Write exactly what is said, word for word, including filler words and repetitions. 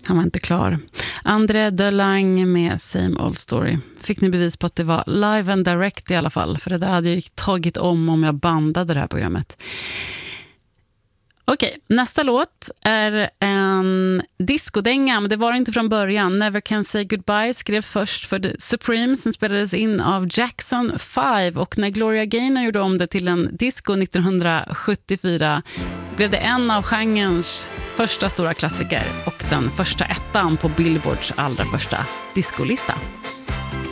Han var inte klar. André Delange med Same Old Story. Fick ni bevis på att det var live and direct i alla fall. För det där hade jag tagit om om jag bandade det här programmet. Okej, nästa låt är en discodänga, men det var inte från början. Never Can Say Goodbye skrev först för The Supremes som spelades in av Jackson five, och när Gloria Gaynor gjorde om det till en disco nittonhundrasjuttiofyra blev det en av genrens första stora klassiker och den första ettan på Billboards allra första discolista.